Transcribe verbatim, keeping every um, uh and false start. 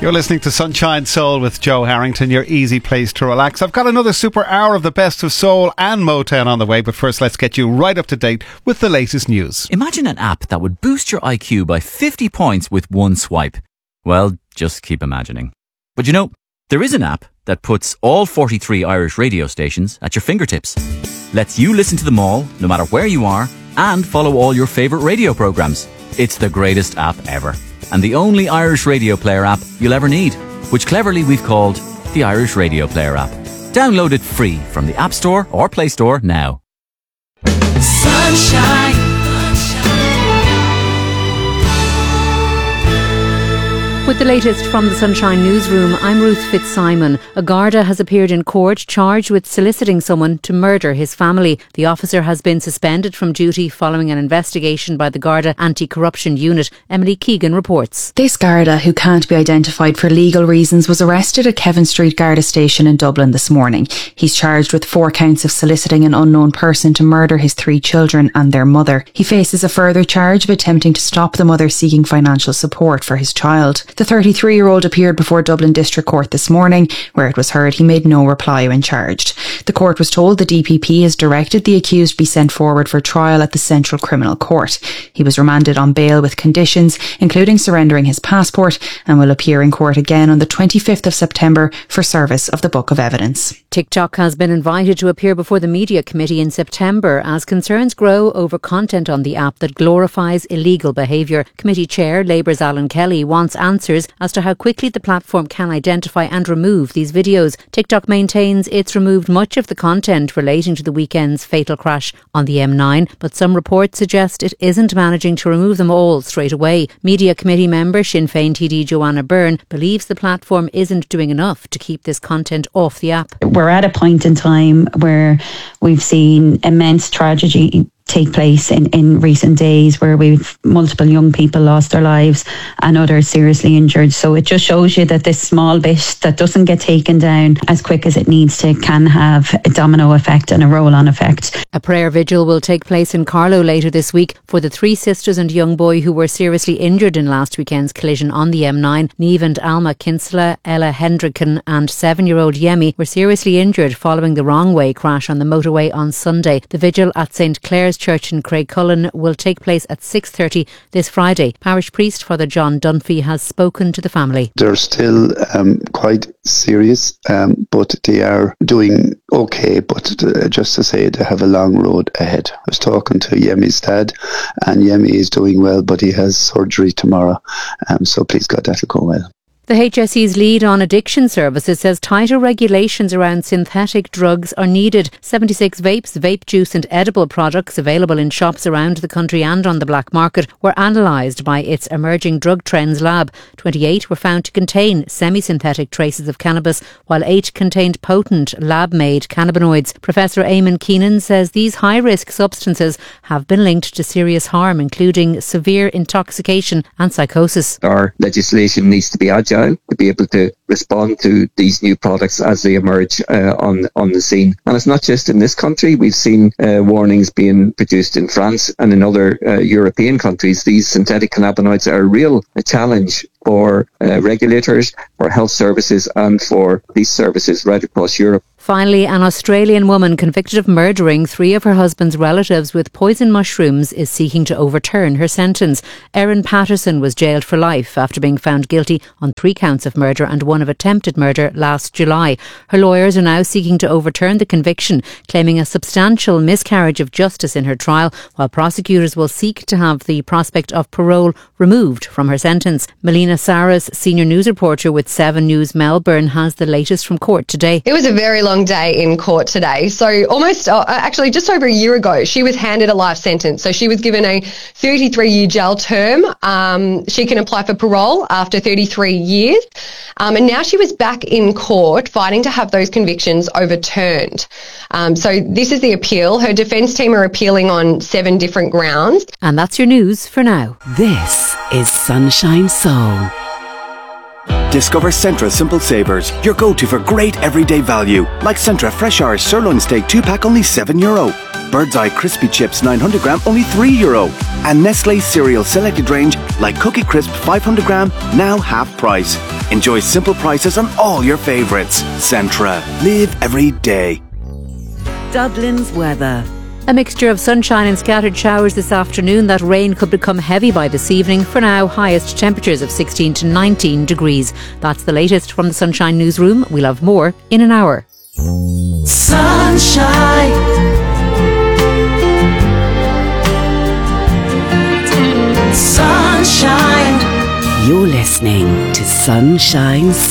You're listening to Sunshine Soul with Joe Harrington, your easy place to relax. I've got another super hour of the best of soul and Motown on the way, but first let's get you right up to date with the latest news. Imagine an app that would boost your I Q by fifty points with one swipe. Well, just keep imagining. But you know, there is an app that puts all forty-three Irish radio stations at your fingertips. Lets you listen to them all, no matter where you are, and follow all your favourite radio programmes. It's the greatest app ever. And the only Irish radio player app you'll ever need, which cleverly we've called the Irish Radio Player app. Download it free from the App Store or Play Store now. Sunshine. With the latest from the Sunshine Newsroom, I'm Ruth Fitzsimon. A Garda has appeared in court charged with soliciting someone to murder his family. The officer has been suspended from duty following an investigation by the Garda Anti-Corruption Unit. Emily Keegan reports. This Garda, who can't be identified for legal reasons, was arrested at Kevin Street Garda Station in Dublin this morning. He's charged with four counts of soliciting an unknown person to murder his three children and their mother. He faces a further charge of attempting to stop the mother seeking financial support for his child. The thirty-three-year-old appeared before Dublin District Court this morning, where it was heard he made no reply when charged. The court was told the D P P has directed the accused be sent forward for trial at the Central Criminal Court. He was remanded on bail with conditions, including surrendering his passport, and will appear in court again on the twenty-fifth of September for service of the Book of Evidence. TikTok has been invited to appear before the Media Committee in September as concerns grow over content on the app that glorifies illegal behaviour. Committee Chair Labour's Alan Kelly wants answers as to how quickly the platform can identify and remove these videos. TikTok maintains it's removed much of the content relating to the weekend's fatal crash on the M nine, but some reports suggest it isn't managing to remove them all straight away. Media Committee member Sinn Féin T D Joanna Byrne believes the platform isn't doing enough to keep this content off the app. We're at a point in time where we've seen immense tragedy take place in, in recent days, where we've multiple young people lost their lives and others seriously injured. So it just shows you that this small bit that doesn't get taken down as quick as it needs to can have a domino effect and a roll-on effect. A prayer vigil will take place in Carlow later this week for the three sisters and young boy who were seriously injured in last weekend's collision on the M nine. Niamh and Alma Kinsella, Ella Hendricken and seven-year-old Yemi were seriously injured following the wrong-way crash on the motorway on Sunday. The vigil at St Clair's Church in Craigcullen will take place at six thirty this Friday. Parish priest Father John Dunphy has spoken to the family. They're still um, quite serious, um, but they are doing okay, but uh, just to say they have a long road ahead. I was talking to Yemi's dad, and Yemi is doing well, but he has surgery tomorrow, um, so please God that'll go well. The H S E's lead on addiction services says tighter regulations around synthetic drugs are needed. seventy-six vapes, vape juice and edible products available in shops around the country and on the black market were analysed by its Emerging Drug Trends lab. twenty-eight were found to contain semi-synthetic traces of cannabis, while eight contained potent lab-made cannabinoids. Professor Eamon Keenan says these high-risk substances have been linked to serious harm, including severe intoxication and psychosis. Our legislation needs to be agile to be able to respond to these new products as they emerge uh, on on the scene. And it's not just in this country. We've seen uh, warnings being produced in France and in other uh, European countries. These synthetic cannabinoids are a real a challenge for uh, regulators, for health services and for these services right across Europe. Finally, an Australian woman convicted of murdering three of her husband's relatives with poison mushrooms is seeking to overturn her sentence. Erin Patterson was jailed for life after being found guilty on three counts of murder and one of attempted murder last July. Her lawyers are now seeking to overturn the conviction, claiming a substantial miscarriage of justice in her trial, while prosecutors will seek to have the prospect of parole removed from her sentence. Melina Saras, senior news reporter with Seven News Melbourne, has the latest from court today. It was a very long day in court today. So almost, uh, actually just over a year ago, she was handed a life sentence. So she was given a thirty-three year jail term. Um, she can apply for parole after thirty-three years. Um, and now she was back in court fighting to have those convictions overturned. Um, so this is the appeal. Her defence team are appealing on seven different grounds. And that's your news for now. This is Sunshine Soul. Discover Centra Simple Savers, your go-to for great everyday value. Like Centra Fresh Irish Sirloin Steak two pack only seven euro. Bird's Eye Crispy Chips nine hundred gram only three euro. And Nestle Cereal Selected Range like Cookie Crisp five hundred gram now half price. Enjoy simple prices on all your favourites. Centra. Live every day. Dublin's weather. A mixture of sunshine and scattered showers this afternoon. That rain could become heavy by this evening. For now, highest temperatures of sixteen to nineteen degrees. That's the latest from the Sunshine Newsroom. We'll have more in an hour. Sunshine. Sunshine. You're listening to Sunshine Soul.